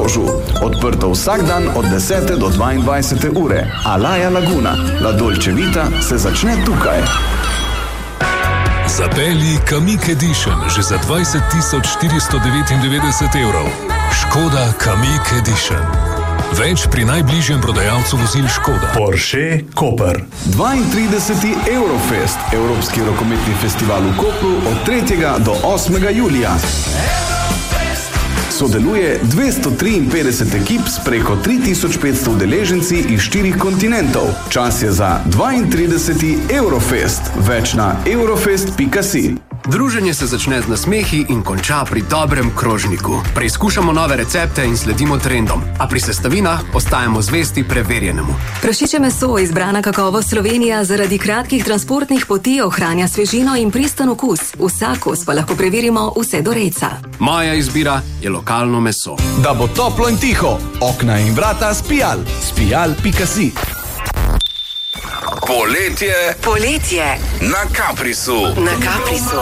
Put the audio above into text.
Portorožu. Odprto vsak dan od 10. do 22. ure. Alaja Laguna, La Dolce Vita se začne tukaj. Zapelji Kamiq Edition že za 20.499 evrov. Škoda Kamiq Edition. Več pri najbližjem prodajalcu vozil Škoda. Porsche Koper. 32. Eurofest, Evropski rokometni festival v Kopru od 3. do 8. julija. Sodeluje 253 ekip s preko 3500 udeleženci iz 4 kontinentov. Čas je za 32. Eurofest. Več na eurofest.si. Druženje se začne z nasmehi in konča pri dobrem krožniku. Preizkušamo nove recepte in sledimo trendom, a pri sestavinah ostajamo zvesti preverjenemu. Prašiče meso, izbrana kakovost Slovenija, zaradi kratkih transportnih poti ohranja svežino in pristen okus. Vsak kos pa lahko preverimo vse do rejca. Moja izbira je lokalno meso. Da bo toplo in tiho, okna in vrata Spijal. Spijal.si. Poletje Poletje na Caprisu. na Caprisu.